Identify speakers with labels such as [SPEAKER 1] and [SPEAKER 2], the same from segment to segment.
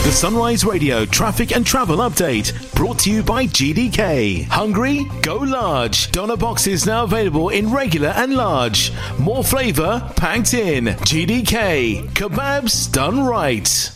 [SPEAKER 1] The Sunrise Radio traffic and travel update brought to you by GDK. Hungry? Go large. Doner boxes now available in regular and large. More flavour packed in. GDK. Kebabs done right.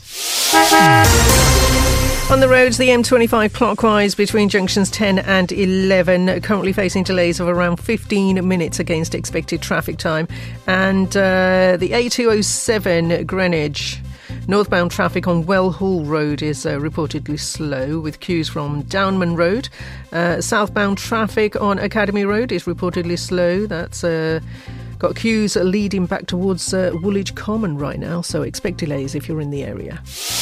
[SPEAKER 2] On the roads, the M25 clockwise between junctions 10 and 11, currently facing delays of around 15 minutes against expected traffic time. And the A207 Greenwich northbound traffic on Well Hall Road is reportedly slow, with queues from Downman Road. Southbound traffic on Academy Road is reportedly slow. That's got queues leading back towards Woolwich Common right now, so expect delays if you're in the area.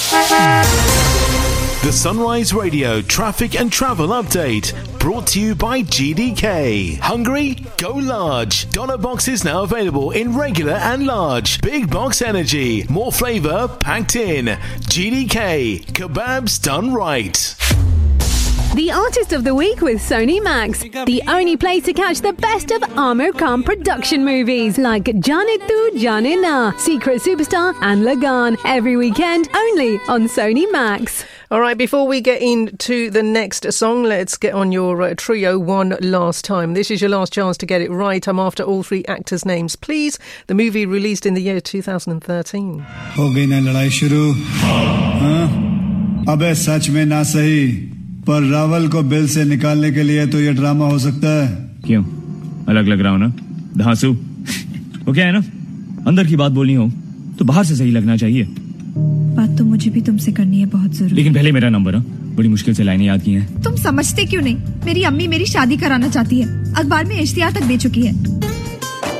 [SPEAKER 1] The Sunrise Radio traffic and travel update brought to you by GDK. Hungry? Go large. Doner boxes now available in regular and large. Big box energy. More flavour packed in. GDK. Kebabs done right.
[SPEAKER 3] The Artist of the Week with Sony Max, the only place to catch the best of Amir Khan production movies like Jaane Tu Jaane Na, Secret Superstar and Lagan, every weekend only on Sony Max.
[SPEAKER 2] All right, before we get into the next song, let's get on your trio one last time. This is your last chance to get it right. I'm after all three actors' names, please. The movie released in the year 2013.
[SPEAKER 4] हो गई ना लड़ाई शुरू? हाँ? अबे सच में ना सही, पर रावल को बिल से निकालने के लिए तो ये ड्रामा हो सकता है।
[SPEAKER 5] क्यों? अलग लग रहा हूँ ना? धांसू? वो क्या है ना? अंदर की बात बोलनी हो तो बाहर से सही लगना चाहिए।
[SPEAKER 6] बात तो मुझे भी तुमसे करनी है बहुत जरूरी।
[SPEAKER 5] लेकिन पहले मेरा नंबर है। बड़ी मुश्किल से लाइनें याद की हैं।
[SPEAKER 6] तुम समझते क्यों नहीं? मेरी अम्मी मेरी शादी कराना चाहती है। अखबार में इश्तिहार तक दे चुकी है।